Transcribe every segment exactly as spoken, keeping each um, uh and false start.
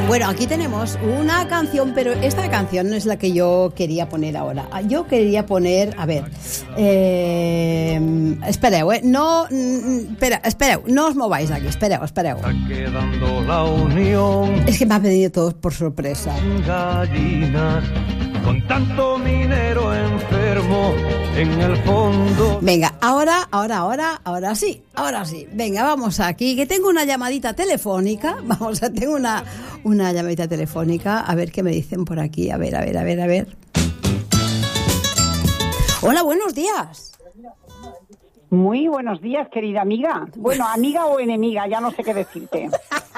Bueno, aquí tenemos una canción, pero esta canción no es la que yo quería poner ahora. Yo quería poner, a ver, eh, espereu, eh, no, espera, espereu, no os mováis aquí, espereu, espereu. Está quedando la unión. Es que me ha pedido todo por sorpresa. Gallinas, con tanto minero enfermo en el fondo. Venga, ahora, ahora, ahora, ahora sí, ahora sí. Venga, vamos aquí, que tengo una llamadita telefónica. Vamos, a tengo una, una llamadita telefónica. A ver qué me dicen por aquí. A ver, a ver, a ver, a ver. Hola, buenos días. Muy buenos días, querida amiga. Bueno, amiga o enemiga, ya no sé qué decirte.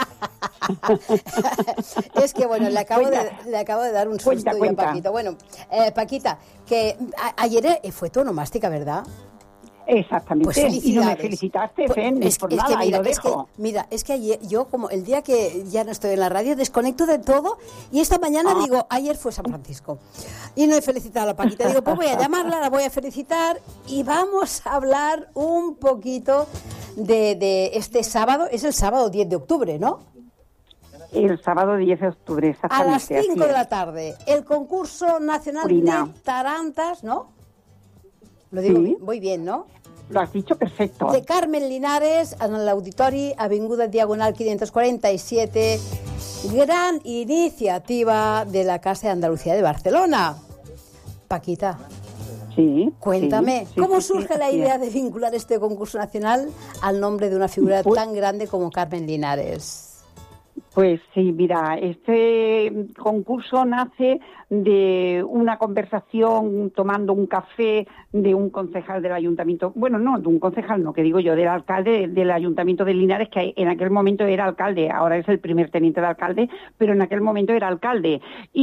Es que, bueno, le acabo, de, le acabo de dar un susto Cuenta, yo cuenta. a Paquito. Bueno, eh, Paquita, que a, ayer fue tu onomástica, ¿verdad? Exactamente. Pues y no me felicidades. felicitaste, Pues, Fen, es, por es nada, que mira, y lo es que, dejo. mira, es que ayer, yo como el día que ya no estoy en la radio, desconecto de todo y esta mañana Ah. digo, ayer fue San Francisco y no he felicitado a la Paquita. Digo, pues voy a llamarla, la voy a felicitar y vamos a hablar un poquito de, de este sábado. Es el sábado diez de octubre, ¿no? El sábado diez de octubre, A exactamente. las cinco así de la es. tarde, el concurso nacional Purina. de tarantas, ¿no? Lo digo Sí. bien, muy bien, ¿no? Lo has dicho perfecto. De Carmen Linares, en el Auditori, Avinguda Diagonal quinientos cuarenta y siete, gran iniciativa de la Casa de Andalucía de Barcelona. Paquita, Sí. cuéntame, sí, sí, ¿cómo sí, surge sí, la así idea es. de vincular este concurso nacional al nombre de una figura Pues- tan grande como Carmen Linares? Pues sí, mira, este concurso nace de una conversación tomando un café de un concejal del ayuntamiento, bueno, no, de un concejal no, que digo yo, del alcalde del ayuntamiento de Linares, que en aquel momento era alcalde, ahora es el primer teniente de alcalde, pero en aquel momento era alcalde,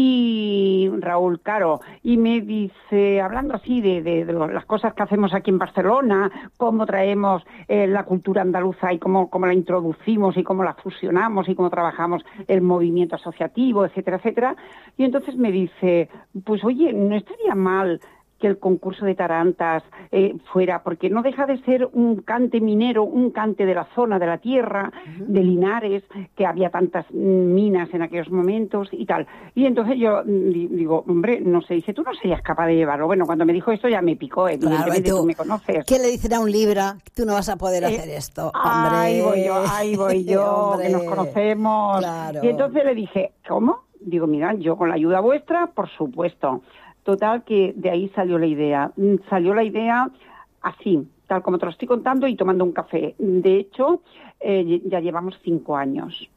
y Raúl Caro, y me dice, hablando así de, de, de las cosas que hacemos aquí en Barcelona, cómo traemos eh, la cultura andaluza y cómo, cómo la introducimos y cómo la fusionamos y cómo trabajamos el movimiento asociativo, etcétera, etcétera, y entonces me dice, pues oye, no estaría mal que el concurso de tarantas eh, fuera, porque no deja de ser un cante minero, un cante de la zona, de la tierra, uh-huh. de Linares, que había tantas minas en aquellos momentos y tal. Y entonces yo digo, hombre, no sé, dice, tú no serías capaz de llevarlo. Bueno, cuando me dijo esto ya me picó, evidentemente, claro, tú, tú me conoces. ¿Qué le dicen a un Libra? Tú no vas a poder eh, hacer esto, hombre. Ahí voy yo, ahí voy yo, hombre, que nos conocemos. Claro. Y entonces le dije, ¿cómo? Digo, mira, yo con la ayuda vuestra, por supuesto. Total, que de ahí salió la idea. Salió la idea así, tal como te lo estoy contando y tomando un café. De hecho, eh, ya llevamos cinco años.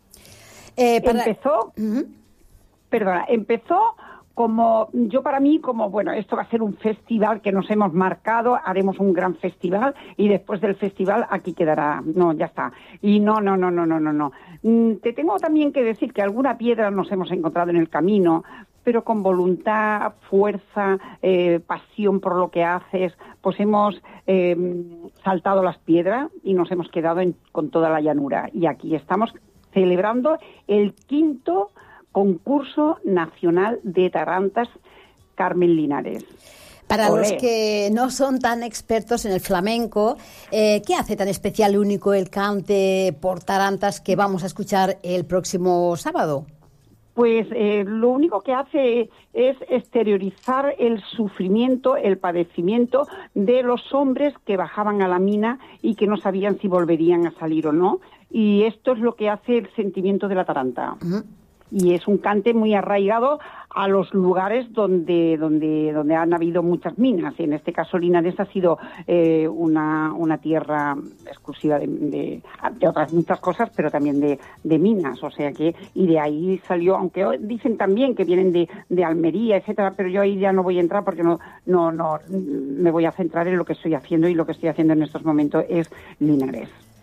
Eh, para... Empezó, uh-huh. perdona, empezó como, yo para mí, como, bueno, esto va a ser un festival que nos hemos marcado, haremos un gran festival y después del festival aquí quedará, no, ya está. Y no, no, no, no, no, no, no. Te tengo también que decir que alguna piedra nos hemos encontrado en el camino, pero con voluntad, fuerza, eh, pasión por lo que haces, pues hemos eh, saltado las piedras y nos hemos quedado en, con toda la llanura. Y aquí estamos celebrando el quinto concurso nacional de tarantas Carmen Linares. Para Olé. Los que no son tan expertos en el flamenco, eh, ¿qué hace tan especial y único el cante por tarantas que vamos a escuchar el próximo sábado? Pues eh, lo único que hace es exteriorizar el sufrimiento, el padecimiento de los hombres que bajaban a la mina y que no sabían si volverían a salir o no. Y esto es lo que hace el sentimiento de la taranta. Uh-huh. Y es un cante muy arraigado a los lugares donde donde donde han habido muchas minas. Y en este caso Linares ha sido eh, una una tierra exclusiva de, de, de otras muchas cosas, pero también de, de minas. O sea que, y de ahí salió, aunque dicen también que vienen de, de Almería, etcétera, pero yo ahí ya no voy a entrar porque no, no, no me voy a centrar en lo que estoy haciendo, y lo que estoy haciendo en estos momentos es Linares.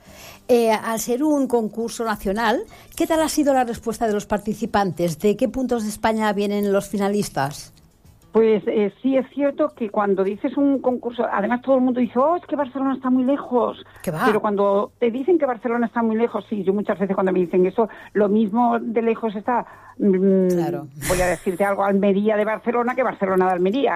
Eh, al ser un concurso nacional, ¿qué tal ha sido la respuesta de los participantes? ¿De qué puntos de España vienen los finalistas? Pues eh, sí es cierto que cuando dices un concurso, además todo el mundo dice, oh, es que Barcelona está muy lejos. ¿Qué va? Pero cuando te dicen que Barcelona está muy lejos, sí, yo muchas veces cuando me dicen eso, lo mismo de lejos está, mmm, claro. voy a decirte algo, Almería de Barcelona que Barcelona de Almería.